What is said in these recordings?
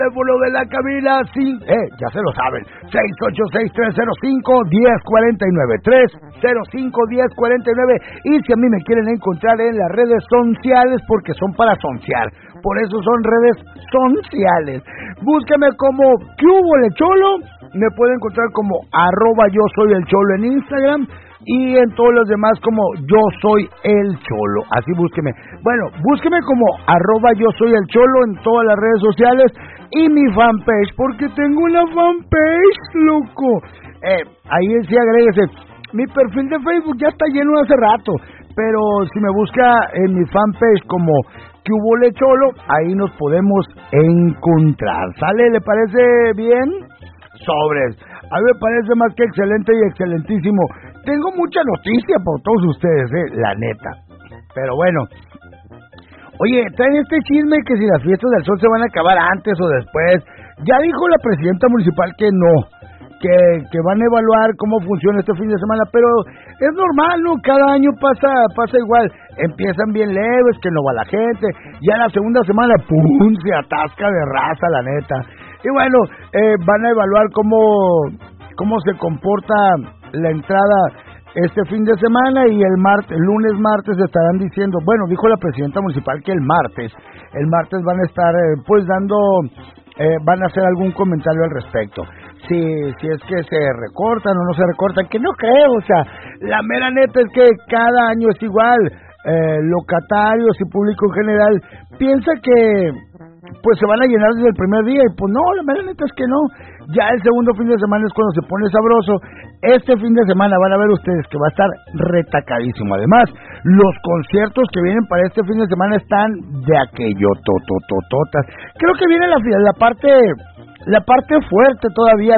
Teléfono de la cabina, sí, ya se lo saben, 686-305-1049, 305-1049, y si a mí me quieren encontrar en las redes sociales, porque son para sonciar, por eso son redes sociales, búsqueme como ¿Qué hubo le Cholo? Me pueden encontrar como @yo soy el Cholo en Instagram, y en todos los demás como Yo Soy el Cholo, así búsqueme. Bueno, búsqueme como @yo soy el Cholo en todas las redes sociales y mi fanpage, porque tengo una fanpage, loco. Ahí sí agréguese. Mi perfil de Facebook ya está lleno hace rato, pero si me busca en mi fanpage como ¿Qué hubo le Cholo? Ahí nos podemos encontrar. ¿Sale? ¿Le parece bien? Sobres. A mí me parece más que excelente y excelentísimo. Tengo mucha noticia por todos ustedes, la neta. Pero bueno. Oye, traen este chisme que si las fiestas del sol se van a acabar antes o después. Ya dijo la presidenta municipal que no, que van a evaluar cómo funciona este fin de semana, pero es normal, ¿no? Cada año pasa igual. Empiezan bien leves, que no va la gente. Ya la segunda semana, ¡pum!, se atasca de raza, la neta. Y bueno, van a evaluar cómo se comporta la entrada este fin de semana, y el lunes, martes estarán diciendo, bueno, dijo la presidenta municipal que el martes van a estar van a hacer algún comentario al respecto. Si es que se recortan o no se recortan, que no creo, o sea, la mera neta es que cada año es igual. Locatarios y público en general piensa que pues se van a llenar desde el primer día, y pues no, la mera neta es que no. Ya el segundo fin de semana es cuando se pone sabroso. Este fin de semana van a ver ustedes que va a estar retacadísimo. Además, los conciertos que vienen para este fin de semana están de aquello tototototas. Creo que viene la parte fuerte todavía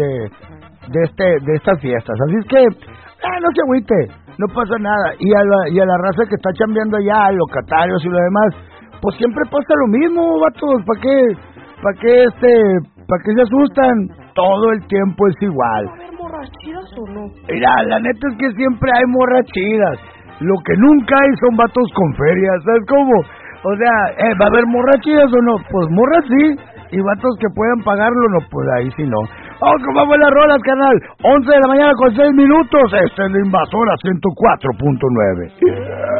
de estas fiestas. Así es que no se agüite, no pasa nada. Y a la raza que está chambeando allá, a locatarios y lo demás, pues siempre pasa lo mismo, vatos. ¿Para qué se asustan? Todo el tiempo es igual. ¿Va a haber morras chidas o no? Mira, la neta es que siempre hay morras chidas. Lo que nunca hay son vatos con ferias, ¿sabes cómo? O sea, ¿va a haber morras chidas o no? Pues morras sí. Y vatos que puedan pagarlo, no, pues ahí sí no. ¡Oh, cómo van las rolas, carnal! 11 de la mañana con 6 minutos. Esta es la Invasora 104.9.